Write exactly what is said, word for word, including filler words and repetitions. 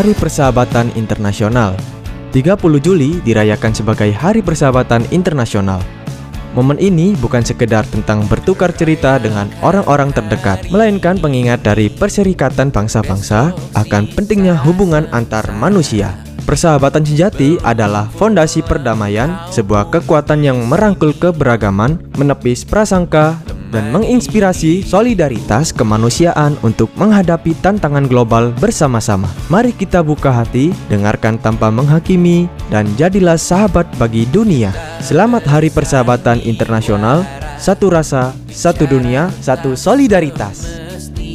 Hari Persahabatan Internasional. tiga puluh Juli dirayakan sebagai Hari Persahabatan Internasional. Momen ini bukan sekedar tentang bertukar cerita dengan orang-orang terdekat, melainkan pengingat dari perserikatan bangsa-bangsa akan pentingnya hubungan antar manusia. Persahabatan sejati adalah fondasi perdamaian, sebuah kekuatan yang merangkul keberagaman, menepis prasangka, dan menginspirasi solidaritas kemanusiaan untuk menghadapi tantangan global bersama-sama. Mari kita buka hati, dengarkan tanpa menghakimi, dan jadilah sahabat bagi dunia. Selamat Hari Persahabatan Internasional. Satu rasa, satu dunia, satu solidaritas.